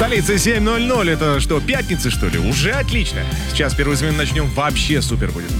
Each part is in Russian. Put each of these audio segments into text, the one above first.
столице 7:00. Это что, пятница, что ли? Уже отлично. Сейчас первую смену начнем. Вообще супер будет.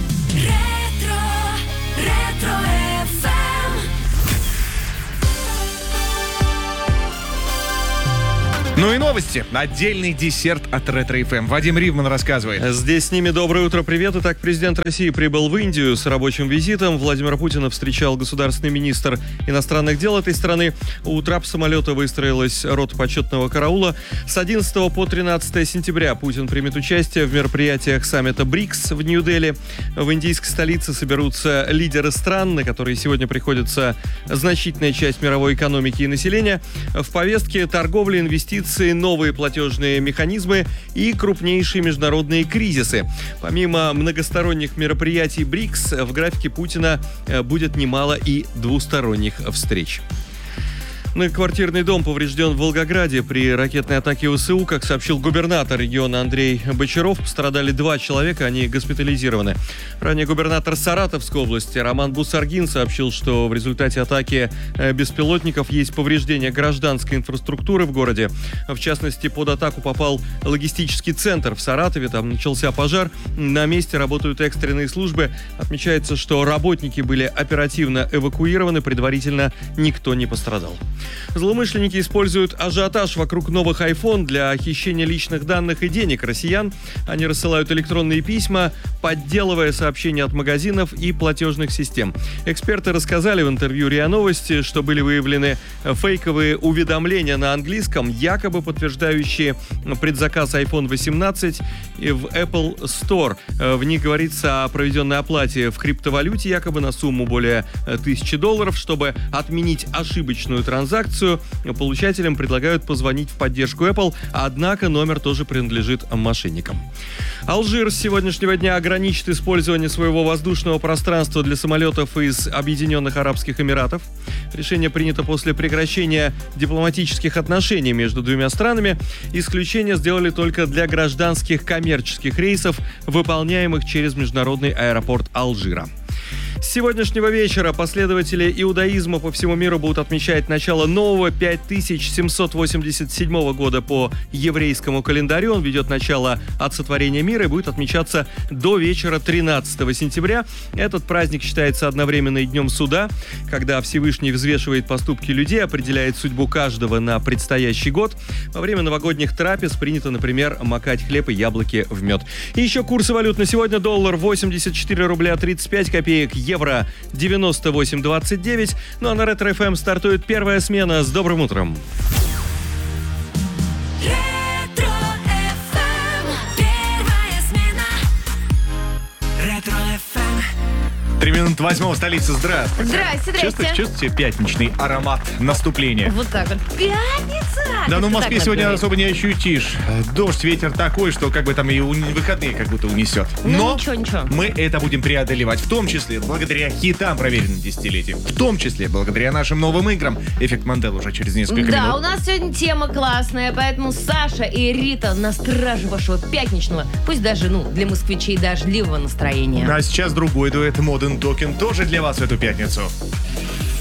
Ну и новости. Отдельный десерт от Ретро ФМ. Вадим Ривман рассказывает. Здесь с ними доброе утро, привет. Итак, президент России прибыл в Индию с рабочим визитом. Владимира Путина встречал государственный министр иностранных дел этой страны. У трап самолета выстроилась рота почетного караула. С 11 по 13 сентября Путин примет участие в мероприятиях саммита БРИКС в Нью-Дели. В индийской столице соберутся лидеры стран, на которые сегодня приходится значительная часть мировой экономики и населения. В повестке торговля, инвестиции, новые платежные механизмы и крупнейшие международные кризисы. Помимо многосторонних мероприятий БРИКС, в графике Путина будет немало и двусторонних встреч. Многоквартирный дом поврежден в Волгограде при ракетной атаке ВСУ. Как сообщил губернатор региона Андрей Бочаров, пострадали 2 человека, они госпитализированы. Ранее губернатор Саратовской области Роман Бусаргин сообщил, что в результате атаки беспилотников есть повреждение гражданской инфраструктуры в городе. В частности, под атаку попал логистический центр в Саратове, там начался пожар. На месте работают экстренные службы. Отмечается, что работники были оперативно эвакуированы, предварительно никто не пострадал. Злоумышленники используют ажиотаж вокруг новых iPhone для хищения личных данных и денег россиян. Они рассылают электронные письма, подделывая сообщения от магазинов и платежных систем. Эксперты рассказали в интервью РИА Новости, что были выявлены фейковые уведомления на английском, якобы подтверждающие предзаказ iPhone 18 в Apple Store. В них говорится о проведенной оплате в криптовалюте, якобы на сумму более $1000. Чтобы отменить ошибочную транзакцию, получателям предлагают позвонить в поддержку Apple, однако номер тоже принадлежит мошенникам. Алжир с сегодняшнего дня ограничит использование своего воздушного пространства для самолетов из Объединенных Арабских Эмиратов. Решение принято после прекращения дипломатических отношений между двумя странами. Исключение сделали только для гражданских коммерческих рейсов, выполняемых через международный аэропорт Алжира. С сегодняшнего вечера последователи иудаизма по всему миру будут отмечать начало нового 5787 года по еврейскому календарю. Он ведет начало от сотворения мира и будет отмечаться до вечера 13 сентября. Этот праздник считается одновременно и днем суда, когда Всевышний взвешивает поступки людей, определяет судьбу каждого на предстоящий год. Во время новогодних трапез принято, например, макать хлеб и яблоки в мед. И еще курсы валют на сегодня: доллар 84 рубля 35 копеек, евро 98.29. Ну а на Ретро ФМ стартует первая смена. С добрым утром! Ретро ФМ, первая смена. Ретро ФМ. 8:03 в столице. Здравствуйте. Здрасте. Чувствуете пятничный аромат наступления? Вот так вот. Пятница! Да, ну в Москве Так сегодня вот особо не ощутишь. Дождь, ветер такой, что как бы там и выходные как будто унесет. Ну, Но ничего. мы это будем преодолевать, в том числе благодаря хитам, проверенным десятилетием. В том числе благодаря нашим новым играм. Эффект Мандел уже через несколько Да, минут. у нас сегодня тема классная, поэтому Саша и Рита на страже вашего пятничного, пусть даже, для москвичей дождливого настроения. А сейчас другой дуэт Modern Talking тоже для вас в эту пятницу.